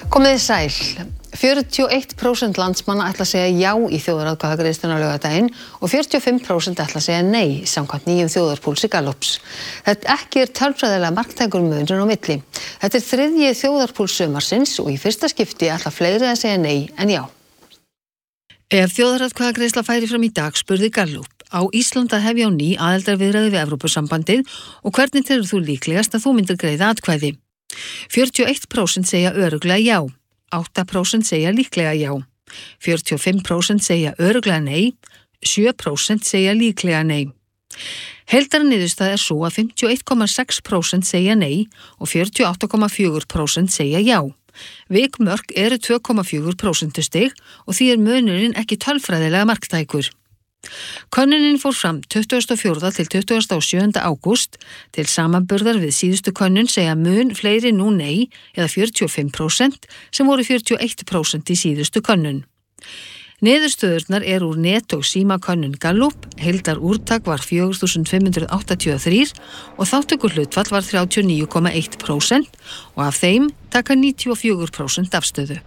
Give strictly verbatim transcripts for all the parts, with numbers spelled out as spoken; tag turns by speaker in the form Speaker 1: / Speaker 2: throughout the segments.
Speaker 1: Komið þið sæl. fjörutíu og eitt prósent landsmanna ætla að segja já í þjóðaratkvæðagreiðsluna á laugardaginn og fjörutíu og fimm prósent ætla að segja nei samkvæmt nýjum þjóðarpúlsi Gallups. Þetta ekki er tölfræðilega marktækur munur á milli. Þetta er þriðji þjóðarpúls sumarsins og í fyrsta skipti ætla fleiri að segja nei en já. Ef þjóðaratkvæðagreiðsla færi fram í dag spurði Gallup á Íslandi að hefja á ný aðildarviðræður við Evrópusambandið og hvernig telur þú líklegast að þú myndir greiða atkvæði? fjörutíu og eitt prósent segja örugglega já, átta prósent segja líklega já, fjörutíu og fimm prósent segja örugglega nei, sjö prósent segja líklega nei. Heildarniðurstaða er svo að fimmtíu og eitt komma sex prósent segja nei og fjörutíu og átta komma fjögur prósent segja já. Vikmörk eru tvö komma fjögur prósentustig og því er munurinn ekki tölfræðilega marktækur. Könnunin fór fram tuttugasta og fjórða til tuttugasta og sjöunda ágúst. Til samanburðar við síðustu könnun segja mun fleiri nú nei eða fjörutíu og fimm prósent sem voru fjörutíu og eitt prósent í síðustu könnun. Niðurstöðurnar er úr net og síma könnun Gallup, heildar úrtak var fjögur þúsund fimm hundruð áttatíu og þrjú og þáttökur hlutfall var þrjátíu og níu komma eitt prósent og af þeim taka níutíu og fjögur prósent afstöðu.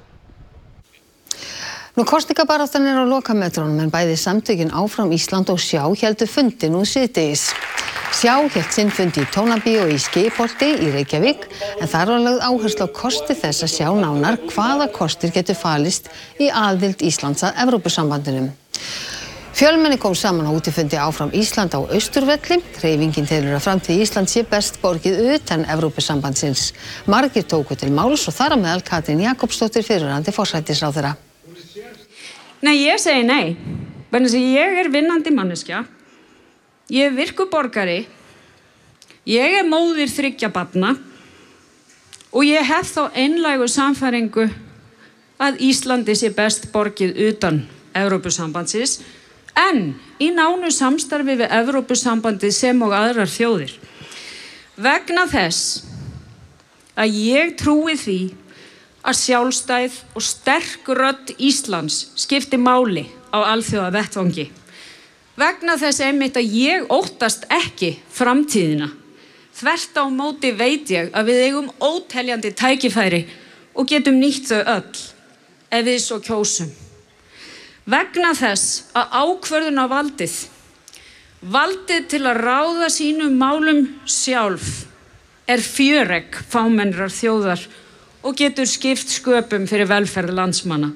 Speaker 1: Nú kosningabaráttan er á lokametrónum en bæði samtökin Áfram Ísland og Sjá héldu fundi nú síðdegis. Sjá hélt sinn fundi í Tónabíó í Skeiðholti í Reykjavík en þar var lögð áherslu á kosti þess að sjá nánar hvaða kostir getur falist í aðild Íslands að Evrópusambandinu. Fjölmenni kom saman á útifundi Áfram Ísland á Austurvelli. Hreyfingin telur að framtíð Íslands sé best borgið utan Evrópusambandsins. Margir tóku til máls og þar á meðal Katrín Jakobsdóttir fyrrverandi forsætisráðherra.
Speaker 2: Nei, ég segi nei. Vegna þess að ég er vinnandi manneskja. Ég er virkur borgari. Ég er móðir þriggja barna og ég hef þá einlægu sannfæringu að Íslandi sé best borgið utan Evrópusambandsins en í nánu samstarfi við Evrópusambandið sem og aðrar þjóðir. Vegna þess að ég trúi því að sjálfstæð og sterk rödd Íslands skipti máli á alþjóðavettvangi. Vegna þess einmitt að ég óttast ekki framtíðina. Þvert á móti veit ég að við eigum óteljandi tækifæri og getum nýtt þau öll ef við svo kjósum. Vegna þess að ákvörðunarvaldið, valdið til að ráða sínum málum sjálf, er fjöregg fámennrar þjóðar og getur skipt sköpum fyrir velferð landsmanna.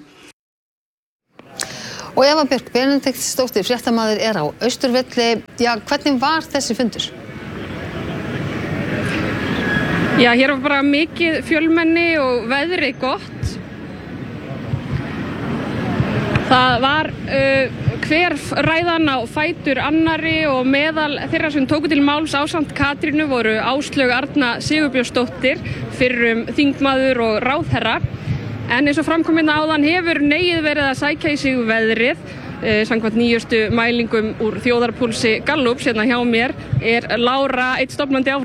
Speaker 1: Og Eva Björk Benediktsdóttir, fréttamaður, er á Austurvelli. Já, hvernig var þessi fundur?
Speaker 3: Já, hér var bara mikið fjölmenni og veðrið gott. Það var uh, hver ræðan á fætur annari og meðal þeirra sem tóku til máls ásamt Katrínu voru Áslaug Arna Sigurbjörnsdóttir, fyrrum þingmaður og ráðherra. En eins og framkom hérna áðan hefur negið verið að sækja í sig veðrið. Eh, samkvæmt nýjustu mælingum úr þjóðarpúlsi Gallups hérna hjá mér er Lára, einn stofnandi Áfram